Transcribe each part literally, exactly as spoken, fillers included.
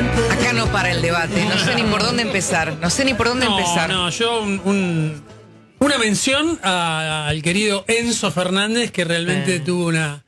Acá no para el debate, no sé ni por dónde empezar, no sé ni por dónde no, empezar. No, yo un, un, una mención a, al querido Enzo Fernández, que realmente eh. tuvo una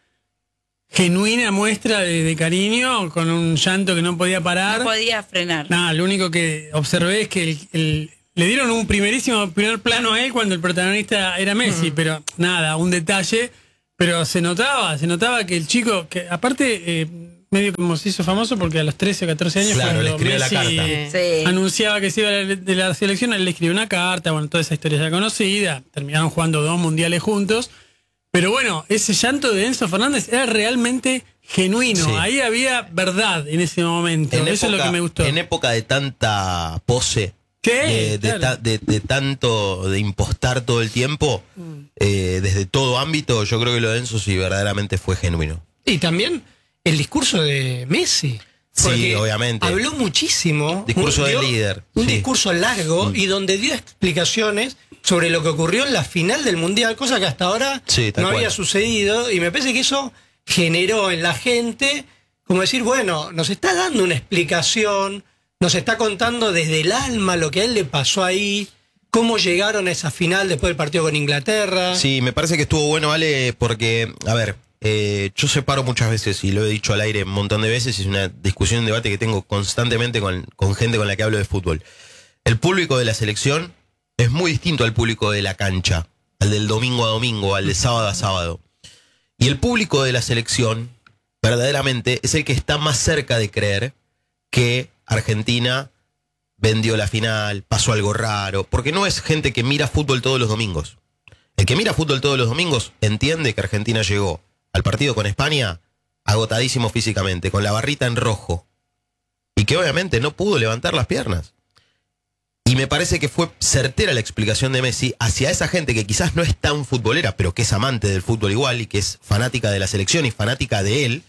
genuina muestra de, de cariño, con un llanto que no podía parar. No podía frenar. Nada, lo único que observé es que el, el, le dieron un primerísimo primer plano a él cuando el protagonista era Messi, mm. pero nada, un detalle, pero se notaba, se notaba que el chico, que aparte eh, medio como se hizo famoso porque a los trece o catorce años claro, cuando le Messi la carta. Sí. anunciaba que se iba de la selección, él le escribió una carta, bueno, toda esa historia ya conocida, terminaron jugando dos mundiales juntos. Pero bueno, ese llanto de Enzo Fernández era realmente genuino. Sí. Ahí había verdad en ese momento. En Eso época, es lo que me gustó. En época de tanta pose, ¿Qué? De, de, claro. ta, de, de tanto de impostar todo el tiempo, mm. eh, desde todo ámbito, yo creo que lo de Enzo sí verdaderamente fue genuino. Y también el discurso de Messi. Sí, obviamente. Habló muchísimo. Discurso dio, del líder. Un sí. discurso largo mm. y donde dio explicaciones sobre lo que ocurrió en la final del Mundial, cosa que hasta ahora sí, no cual. había sucedido. Y me parece que eso generó en la gente, como decir, bueno, nos está dando una explicación, nos está contando desde el alma lo que a él le pasó ahí, cómo llegaron a esa final después del partido con Inglaterra. Sí, me parece que estuvo bueno, Ale, porque, a ver, eh, yo separo muchas veces, y lo he dicho al aire un montón de veces, y es una discusión, un debate que tengo constantemente con, con gente con la que hablo de fútbol. El público de la selección es muy distinto al público de la cancha, al del domingo a domingo, al de sábado a sábado. Y el público de la selección, verdaderamente, es el que está más cerca de creer que Argentina vendió la final, pasó algo raro, porque no es gente que mira fútbol todos los domingos. El que mira fútbol todos los domingos entiende que Argentina llegó al partido con España agotadísimo físicamente, con la barrita en rojo, y que obviamente no pudo levantar las piernas. Y me parece que fue certera la explicación de Messi hacia esa gente que quizás no es tan futbolera, pero que es amante del fútbol igual y que es fanática de la selección y fanática de él,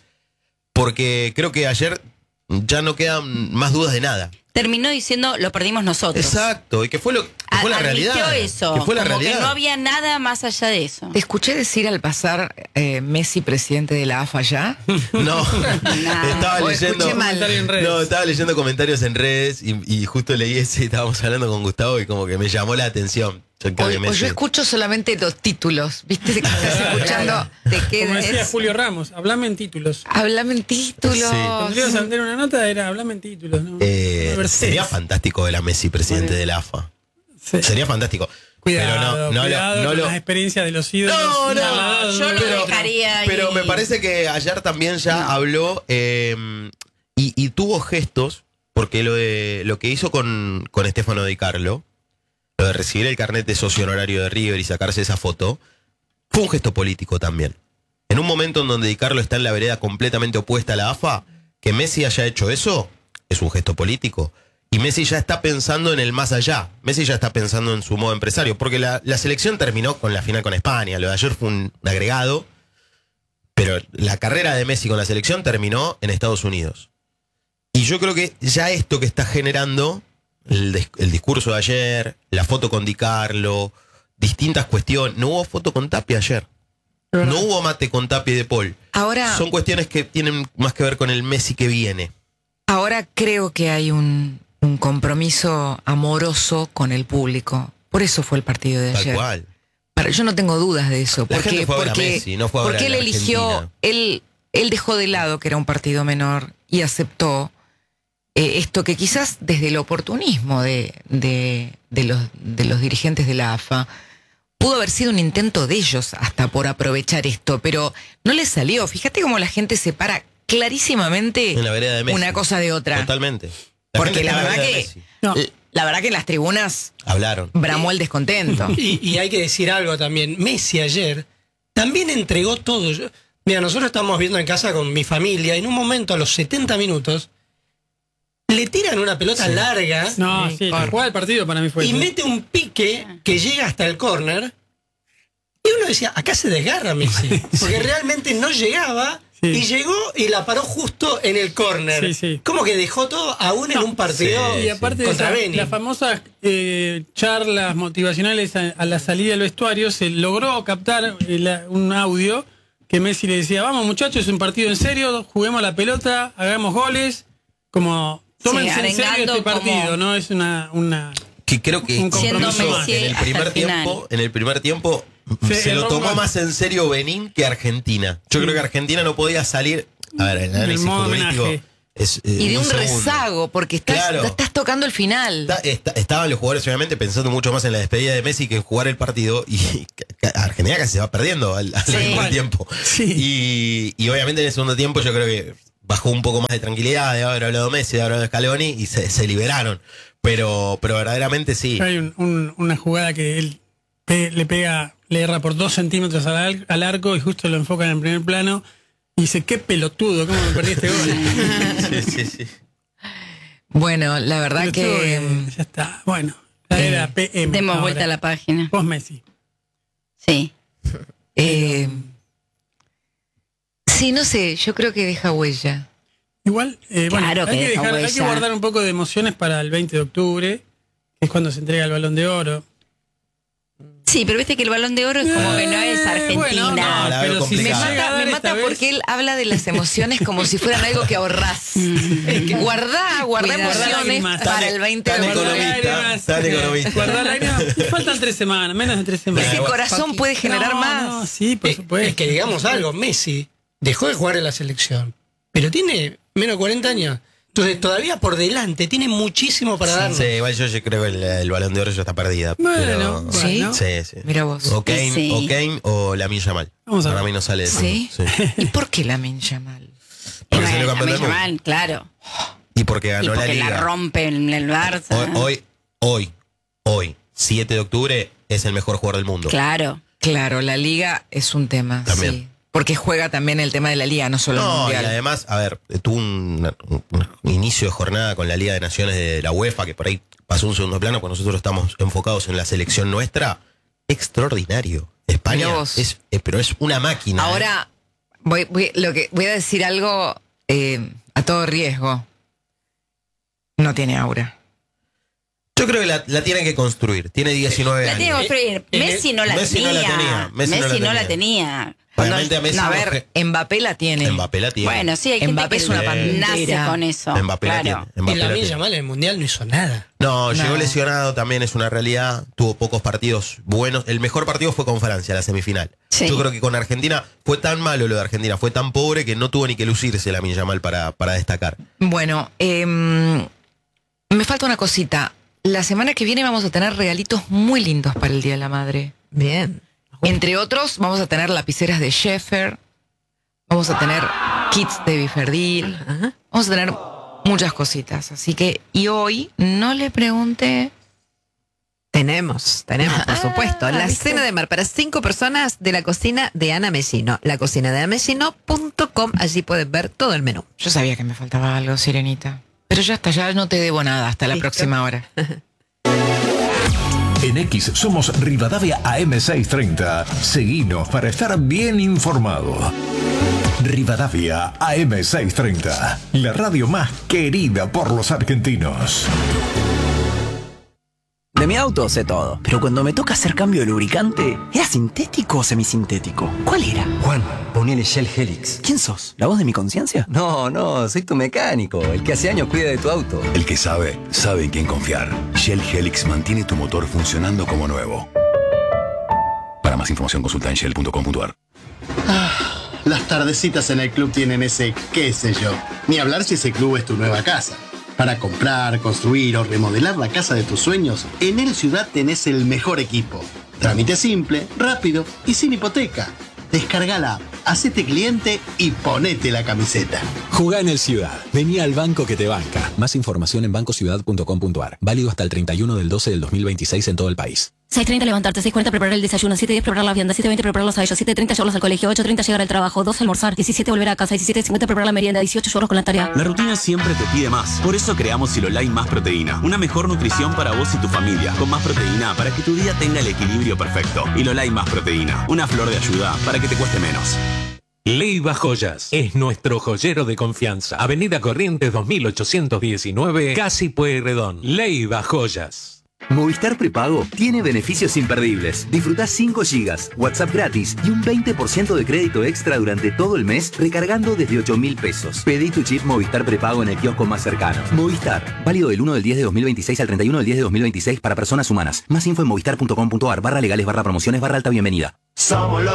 porque creo que ayer ya no quedan más dudas de nada. Terminó diciendo, lo perdimos nosotros. Exacto, y que fue, lo, que fue la realidad. Eso, que fue la como realidad. que no había nada más allá de eso. ¿Te escuché decir al pasar eh, Messi presidente de la A F A ya? No, nah. estaba o leyendo mal. No, estaba leyendo comentarios en redes y, y justo leí ese y estábamos hablando con Gustavo y como que me llamó la atención. O, o yo escucho solamente los títulos, ¿viste? Que estás escuchando de qué Como decía es. Julio Ramos, hablame en títulos. Hablame en títulos. Sí. Cuando ibas a vender una nota era hablame en títulos, ¿no? Eh, sería fantástico ver a Messi presidente bueno. de la A F A. Sí. Sería fantástico. Cuidado, pero no, no cuidado lo, no con lo... las experiencias de los ídolos. No, no, no yo lo pero, dejaría ahí. Pero me parece que ayer también ya no. habló eh, y, y tuvo gestos, porque lo de lo que hizo con, con Stefano Di Carlo, lo de recibir el carnet de socio honorario de River y sacarse esa foto, fue un gesto político también. En un momento en donde Di Carlo está en la vereda completamente opuesta a la A F A, que Messi haya hecho eso, es un gesto político. Y Messi ya está pensando en el más allá. Messi ya está pensando en su modo empresario. Porque la, la selección terminó con la final con España. Lo de ayer fue un agregado. Pero la carrera de Messi con la selección terminó en Estados Unidos. Y yo creo que ya esto que está generando, el, el discurso de ayer, la foto con Di Carlo, distintas cuestiones. No hubo foto con Tapia ayer. No hubo mate con Tapia y De Paul. Ahora, son cuestiones que tienen más que ver con el Messi que viene. Ahora creo que hay un... un compromiso amoroso con el público. Por eso fue el partido de Tal ayer. Cual. Para, yo no tengo dudas de eso. La porque gente fue a ver a porque, Messi, no fue a ver porque a él la eligió, Argentina. él, él dejó de lado que era un partido menor y aceptó eh, esto que quizás desde el oportunismo de, de, de, los, de los dirigentes de la A F A pudo haber sido un intento de ellos hasta por aprovechar esto, pero no les salió. Fíjate cómo la gente separa clarísimamente en la vereda de Messi. Una cosa de otra. Totalmente. La Porque la verdad que no. la verdad que en las tribunas hablaron. Bramó el descontento. Y, y hay que decir algo también. Messi ayer también entregó todo. Yo, mira, nosotros estamos viendo en casa con mi familia y en un momento a los setenta minutos le tiran una pelota sí. larga. No, sí, la jugada del partido para mí fue y eso. mete un pique que llega hasta el córner. Y uno decía, acá se desgarra Messi. Porque realmente no llegaba. Sí. Y llegó y la paró justo en el córner. Sí, sí. Como que dejó todo aún no, en un partido sí, y aparte contra de Beni. Las famosas eh, charlas motivacionales a, a la salida del vestuario, se logró captar eh, un audio que Messi le decía, vamos muchachos, es un partido en serio, juguemos la pelota, hagamos goles, como tómense Sí, en serio arengando este partido, como- no es una... una Que creo que Un compromiso Siendo más. Messi en el hasta primer el final. tiempo, en el primer tiempo Se se lo erró tomó más. más en serio Benín que Argentina. Yo creo que Argentina no podía salir. A ver, el análisis modo futbolístico homenaje. es, eh, Y de un segundo. rezago, porque estás, Claro. estás tocando el final. Está- está- estaban los jugadores obviamente pensando mucho más en la despedida de Messi que en jugar el partido y ca- ca- Argentina casi se va perdiendo al, al Sí. segundo tiempo. Sí. Y, y obviamente en el segundo tiempo yo creo que bajó un poco más de tranquilidad de haber hablado Messi, de haber hablado Scaloni y se, se liberaron. Pero, pero verdaderamente sí. Hay un- un- una jugada que él pe- le pega, le erra por dos centímetros al, ar- al arco y justo lo enfocan en primer plano y dice, qué pelotudo, cómo me perdí este gol. Sí, sí, sí. Bueno, la verdad Pero que... estuvo bien, ya está, bueno, la era P M. Demos ahora. vuelta a la página. Vos Messi. Sí. eh, sí, no sé, yo creo que deja huella. Igual, eh, bueno, Claro hay, que que deja dejar- hay que huella. guardar un poco de emociones para el veinte de octubre, que es cuando se entrega el Balón de Oro. Sí, pero viste que el Balón de Oro es como que no es Eh, Argentina. bueno, No, la veo pero si se Me complicada. llega a mata, dar me esta mata vez- porque él habla de las emociones como si fueran algo que ahorrás. guardá, guardá Cuidado. emociones Lágrimas. para Tan- el veinte de tan octubre. economista. Tan economista. Guardar lágrimas. Y faltan tres semanas, menos de tres semanas. Ese Bueno, corazón puede generar No, más. no, sí, por Es, supuesto. es que digamos algo, Messi dejó de jugar en la selección, pero tiene menos de cuarenta años. Entonces todavía por delante, tiene muchísimo para darnos. Sí, igual yo, yo creo que el, el Balón de Oro ya está perdida. Bueno, pero- bueno. ¿Sí? Sí, sí. Mira vos. O Kane, Sí. o, Kane o Lamine Yamal. Vamos a Para ver. mí no sale eso. ¿Sí? Sí. ¿Y por qué la mincha mal? Porque salió Bueno, campeón del mundo. Yamal, claro. Y porque Y ganó la porque liga. la rompe en el Barça. Hoy, hoy, hoy, hoy, siete de octubre, es el mejor jugador del mundo. Claro. Claro, la liga es un tema, También. sí. Porque juega también el tema de la liga, no solo el No, y mundial. además, a ver, tuvo un, un- un inicio de jornada con la Liga de Naciones de la UEFA, que por ahí pasó un segundo plano, porque nosotros estamos enfocados en la selección nuestra. Extraordinario. España Mirá vos. es, eh, pero es una máquina. ¿eh? Ahora, voy, voy- lo que, voy a decir algo eh, a todo riesgo. No tiene aura. Yo creo que la, la tienen que construir. Tiene diecinueve La años. tiene que construir. Eh, Messi no la Messi no tenía. la tenía, Messi no la Messi no la tenía. tenía. Obviamente a Messi No, a no ver, ge- Mbappé la tiene. Mbappé la tiene. Bueno, sí, hay gente Mbappé que es una nace pantera. con eso. Mbappé la claro. tiene. Y Mbappé la la Milla tiene. Mal en el Mundial no hizo nada. No, llegó No. lesionado, también es una realidad. Tuvo pocos partidos buenos. El mejor partido fue con Francia, la semifinal. Sí. Yo creo que con Argentina fue tan malo lo de Argentina, fue tan pobre que no tuvo ni que lucirse la Yamal para, para destacar. Bueno, eh, me falta una cosita. La semana que viene vamos a tener regalitos muy lindos para el Día de la Madre. Bien. Entre otros, vamos a tener lapiceras de Sheffer, vamos a tener kits de Biferdil, Ajá. vamos a tener muchas cositas. Así que, y hoy no le pregunté. Tenemos, tenemos, por Ah, supuesto. La ¿viste? cena de mar para cinco personas de la cocina de Ana Mesino. La cocina de ana mesino punto com. Allí pueden ver todo el menú. Yo sabía que me faltaba algo, Sirenita. Pero ya está, ya no te debo nada. Hasta la Listo. próxima hora. En X somos Rivadavia A M seiscientos treinta. Seguinos para estar bien informado. Rivadavia A M seiscientos treinta, la radio más querida por los argentinos. De mi auto sé todo, pero cuando me toca hacer cambio de lubricante, ¿era sintético o semisintético? ¿Cuál era? Juan, ponele Shell Helix. ¿Quién sos? ¿La voz de mi conciencia? No, no, soy tu mecánico, el que hace años cuida de tu auto. El que sabe, sabe en quién confiar. Shell Helix mantiene tu motor funcionando como nuevo. Para más información consulta en shell punto com punto a r. Las tardecitas en el club tienen ese qué sé yo. Ni hablar si ese club es tu nueva casa. Para comprar, construir o remodelar la casa de tus sueños, en El Ciudad tenés el mejor equipo. Trámite simple, rápido y sin hipoteca. Descarga la app, hacete cliente y ponete la camiseta. Jugá en El Ciudad. Vení al banco que te banca. Más información en banco ciudad punto com punto a r. Válido hasta el treinta y uno del doce del dos mil veintiséis en todo el país. seis treinta levantarte, seis cuarenta preparar el desayuno, siete diez preparar la vianda, siete veinte prepararlos a ellos, siete treinta llevarlos al colegio, ocho treinta llegar al trabajo, doce almorzar, diecisiete volver a casa, diecisiete cincuenta preparar la merienda, dieciocho llevarlos con la tarea. La rutina siempre te pide más. Por eso creamos Silolai Más Proteína. Una mejor nutrición para vos y tu familia. Con más proteína para que tu día tenga el equilibrio perfecto. Silolai Más Proteína. Una flor de ayuda para que te cueste menos. Leiva Joyas es nuestro joyero de confianza. Avenida Corrientes dos mil ochocientos diecinueve, Casi Pueyrredón. Leiva Joyas. Movistar Prepago tiene beneficios imperdibles. Disfrutá cinco gigas, WhatsApp gratis y un veinte por ciento de crédito extra durante todo el mes recargando desde ocho mil pesos. Pedí tu chip Movistar Prepago en el kiosco más cercano. Movistar, válido del uno del diez de dos mil veintiséis al treinta y uno del diez de dos mil veintiséis para personas humanas. Más info en movistar punto com punto ar barra legales barra promociones barra alta bienvenida. Somos los